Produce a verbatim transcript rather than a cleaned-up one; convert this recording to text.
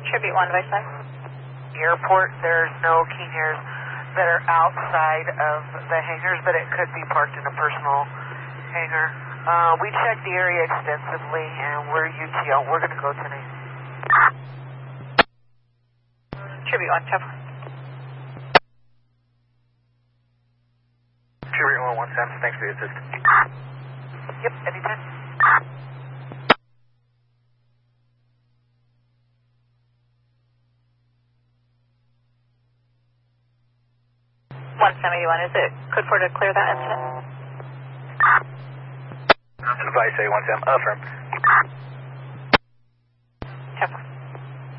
Tribute one, Vice five. Airport, there's no Keeners that are outside of the hangars, but it could be parked in a personal hangar. Uh, we checked the area extensively, and we're U T L. We're going to go today. Tribute one, Tower. Tribute one, one Sam, thanks for your assist. Yep, anytime. one seventy-one, is it code four to clear that incident? Advice A one Sam, affirm.